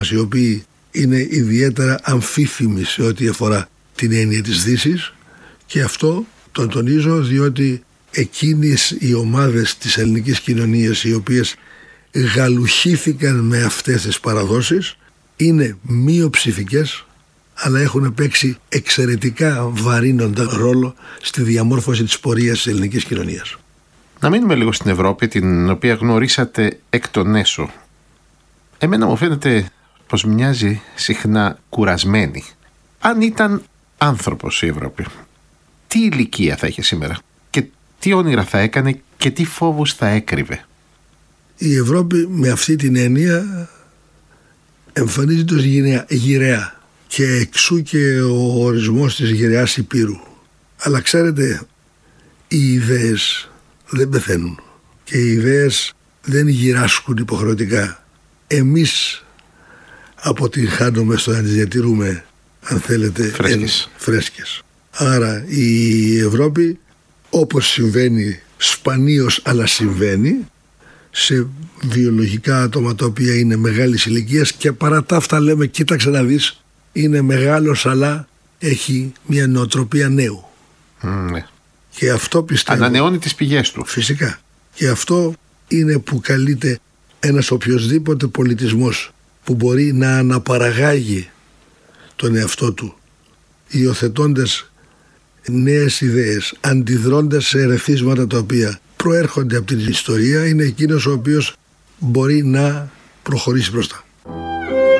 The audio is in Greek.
οι οποίοι είναι ιδιαίτερα αμφίθυμοι σε ό,τι αφορά την έννοια της Δύσης, και αυτό τον τονίζω διότι εκείνες οι ομάδες της ελληνικής κοινωνίας οι οποίες γαλουχήθηκαν με αυτές τις παραδόσεις είναι μειοψηφικές, αλλά έχουν παίξει εξαιρετικά βαρύνοντα ρόλο στη διαμόρφωση της πορείας της ελληνικής κοινωνίας. Να μείνουμε λίγο στην Ευρώπη, την οποία γνωρίσατε εκ των έσω. Εμένα μου φαίνεται πως μοιάζει συχνά κουρασμένη. Αν ήταν άνθρωπος η Ευρώπη, τι ηλικία θα είχε σήμερα και τι όνειρα θα έκανε και τι φόβους θα έκρυβε? Η Ευρώπη με αυτή την έννοια εμφανίζεται ως γυραιά, και εξού και ο ορισμός της γυραιάς υπήρου. Αλλά ξέρετε, οι ιδέες δεν πεθαίνουν και οι ιδέες δεν γυράσκουν υποχρεωτικά. Εμείς αποτυγχάνουμε στο να τις διατηρούμε, αν θέλετε, φρέσκες. Άρα η Ευρώπη, όπως συμβαίνει σπανίως, αλλά συμβαίνει σε βιολογικά άτομα τα οποία είναι μεγάλης ηλικίας, και παρά τα αυτά λέμε, κοίταξε να δεις, είναι μεγάλος αλλά έχει μια νοοτροπία νέου. Ναι. Και αυτό πιστεύω, ανανεώνει τις πηγές του. Φυσικά. Και αυτό είναι που καλείται ένας οποιοσδήποτε πολιτισμός που μπορεί να αναπαραγάγει τον εαυτό του, υιοθετώντας νέες ιδέες, αντιδρώντας σε ερεθίσματα τα οποία προέρχονται από την ιστορία, είναι εκείνος ο οποίος μπορεί να προχωρήσει μπροστά.